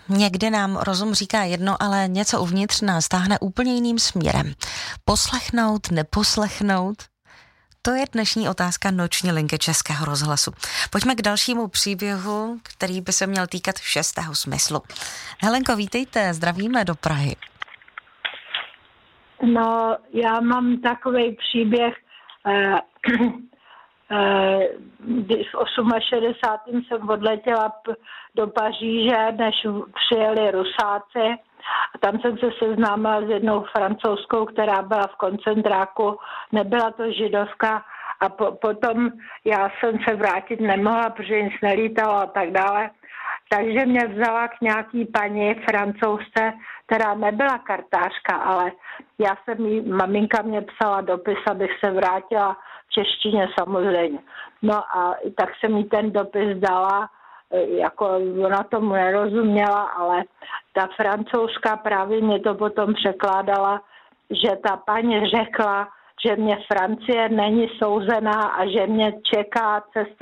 Někdy nám rozum říká jedno, ale něco uvnitř nás táhne úplně jiným směrem. Poslechnout, neposlechnout? To je dnešní otázka noční linky Českého rozhlasu. Pojďme k dalšímu příběhu, který by se měl týkat šestého smyslu. Helenko, vítejte, zdravíme do Prahy. No, já mám takový příběh, když v 68. jsem odletěla do Paříže, než přijeli Rusáci. A tam jsem se seznámila s jednou Francouzskou, která byla v koncentráku. Nebyla to Židovka. A potom já jsem se vrátit nemohla, protože nic nelítalo a tak dále. Takže mě vzala k nějaký paní Francouzce, která nebyla kartářka, ale maminka mě psala dopis, abych se vrátila v češtině samozřejmě. No a tak jsem jí ten dopis dala, jako ona tomu nerozuměla, ale ta Francouzka právě mě to potom překládala, že ta paní řekla, že mě Francie není souzená a že mě čeká cesta